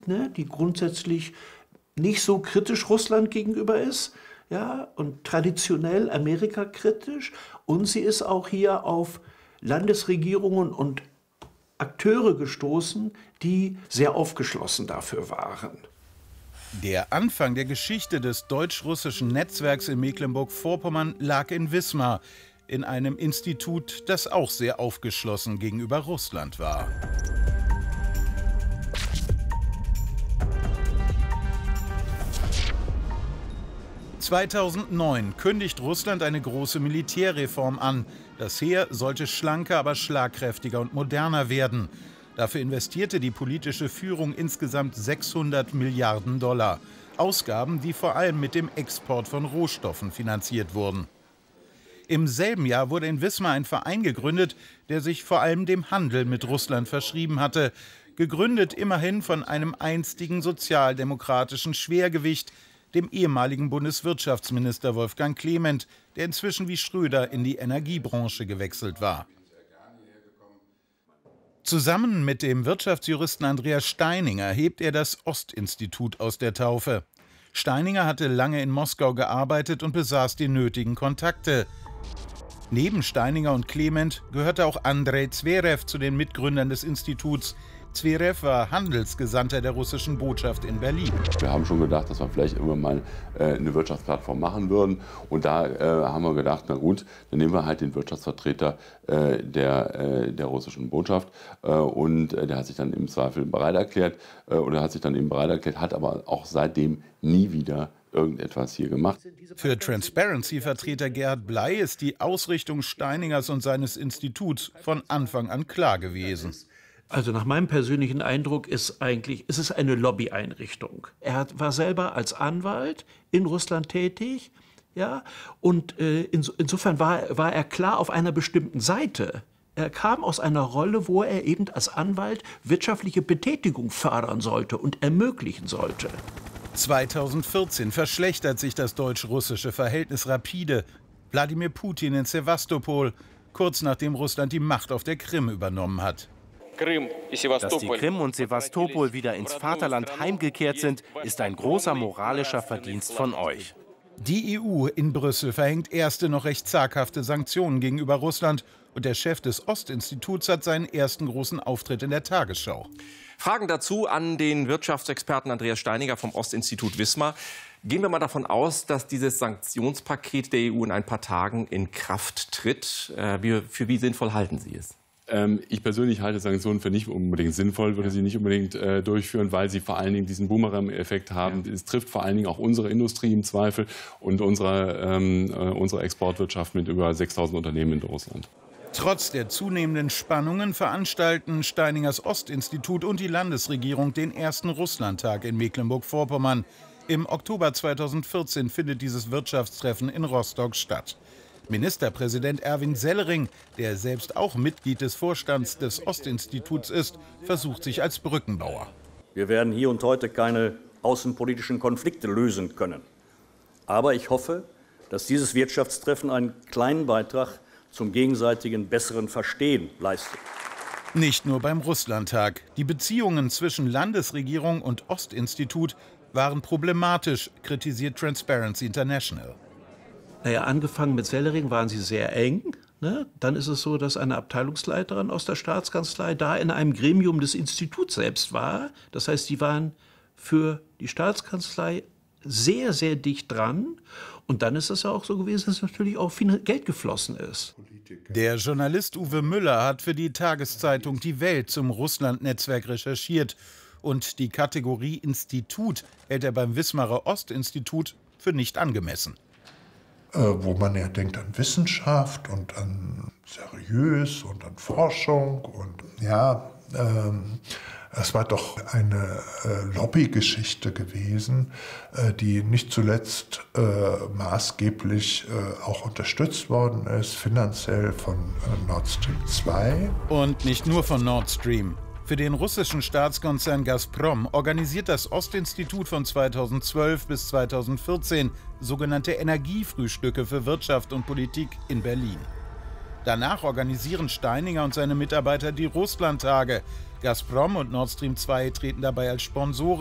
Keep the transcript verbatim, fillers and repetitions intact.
ne, die grundsätzlich nicht so kritisch Russland gegenüber ist, ja, und traditionell Amerika kritisch. Und sie ist auch hier auf Landesregierungen und Akteure gestoßen, die sehr aufgeschlossen dafür waren. Der Anfang der Geschichte des deutsch-russischen Netzwerks in Mecklenburg-Vorpommern lag in Wismar, in einem Institut, das auch sehr aufgeschlossen gegenüber Russland war. zweitausendneun kündigt Russland eine große Militärreform an. Das Heer sollte schlanker, aber schlagkräftiger und moderner werden. Dafür investierte die politische Führung insgesamt sechshundert Milliarden Dollar. Ausgaben, die vor allem mit dem Export von Rohstoffen finanziert wurden. Im selben Jahr wurde in Wismar ein Verein gegründet, der sich vor allem dem Handel mit Russland verschrieben hatte. Gegründet immerhin von einem einstigen sozialdemokratischen Schwergewicht, dem ehemaligen Bundeswirtschaftsminister Wolfgang Clement, der inzwischen wie Schröder in die Energiebranche gewechselt war. Zusammen mit dem Wirtschaftsjuristen Andreas Steininger hebt er das Ostinstitut aus der Taufe. Steininger hatte lange in Moskau gearbeitet und besaß die nötigen Kontakte. Neben Steininger und Clement gehörte auch Andrei Zverev zu den Mitgründern des Instituts. Zverev war Handelsgesandter der russischen Botschaft in Berlin. Wir haben schon gedacht, dass wir vielleicht irgendwann mal äh, eine Wirtschaftsplattform machen würden. Und da äh, haben wir gedacht, na gut, dann nehmen wir halt den Wirtschaftsvertreter äh, der, äh, der russischen Botschaft. Äh, und äh, der hat sich dann im Zweifel bereit erklärt. Äh, oder hat sich dann eben bereit erklärt, hat aber auch seitdem nie wieder irgendetwas hier gemacht. Für Transparency-Vertreter Gerhard Bley ist die Ausrichtung Steiningers und seines Instituts von Anfang an klar gewesen. Also nach meinem persönlichen Eindruck ist eigentlich, ist es eine Lobbyeinrichtung. Er hat, war selber als Anwalt in Russland tätig, ja, und äh, inso, insofern war, war er klar auf einer bestimmten Seite. Er kam aus einer Rolle, wo er eben als Anwalt wirtschaftliche Betätigung fördern sollte und ermöglichen sollte. zweitausendvierzehn verschlechtert sich das deutsch-russische Verhältnis rapide. Wladimir Putin in Sewastopol, kurz nachdem Russland die Macht auf der Krim übernommen hat. Dass die Krim und Sewastopol wieder ins Vaterland heimgekehrt sind, ist ein großer moralischer Verdienst von euch. Die E U in Brüssel verhängt erste noch recht zaghafte Sanktionen gegenüber Russland. Und der Chef des Ostinstituts hat seinen ersten großen Auftritt in der Tagesschau. Fragen dazu an den Wirtschaftsexperten Andreas Steininger vom Ostinstitut Wismar. Gehen wir mal davon aus, dass dieses Sanktionspaket der E U in ein paar Tagen in Kraft tritt. Äh, für wie sinnvoll halten Sie es? Ich persönlich halte Sanktionen für nicht unbedingt sinnvoll, würde sie nicht unbedingt äh, durchführen, weil sie vor allen Dingen diesen Boomerang-Effekt haben. Ja. Es trifft vor allen Dingen auch unsere Industrie im Zweifel und unsere, ähm, unsere Exportwirtschaft mit über sechstausend Unternehmen in Russland. Trotz der zunehmenden Spannungen veranstalten Steiningers Ostinstitut und die Landesregierung den ersten Russlandtag in Mecklenburg-Vorpommern. Im Oktober zweitausendvierzehn findet dieses Wirtschaftstreffen in Rostock statt. Ministerpräsident Erwin Sellering, der selbst auch Mitglied des Vorstands des Ostinstituts ist, versucht sich als Brückenbauer. Wir werden hier und heute keine außenpolitischen Konflikte lösen können. Aber ich hoffe, dass dieses Wirtschaftstreffen einen kleinen Beitrag zum gegenseitigen besseren Verstehen leistet. Nicht nur beim Russlandtag. Die Beziehungen zwischen Landesregierung und Ostinstitut waren problematisch, kritisiert Transparency International. Naja, angefangen mit Sellering waren sie sehr eng. Ne? Dann ist es so, dass eine Abteilungsleiterin aus der Staatskanzlei da in einem Gremium des Instituts selbst war. Das heißt, sie waren für die Staatskanzlei sehr, sehr dicht dran. Und dann ist es ja auch so gewesen, dass natürlich auch viel Geld geflossen ist. Der Journalist Uwe Müller hat für die Tageszeitung Die Welt zum Russland-Netzwerk recherchiert. Und die Kategorie Institut hält er beim Wismarer Ostinstitut für nicht angemessen. Wo man ja denkt an Wissenschaft und an seriös und an Forschung. Und ja, ähm, es war doch eine äh, Lobbygeschichte gewesen, äh, die nicht zuletzt äh, maßgeblich äh, auch unterstützt worden ist, finanziell von äh, Nord Stream zwei. Und nicht nur von Nord Stream. Für den russischen Staatskonzern Gazprom organisiert das Ostinstitut von zweitausendzwölf bis zweitausendvierzehn sogenannte Energiefrühstücke für Wirtschaft und Politik in Berlin. Danach organisieren Steininger und seine Mitarbeiter die Russlandtage. Gazprom und Nord Stream zwei treten dabei als Sponsoren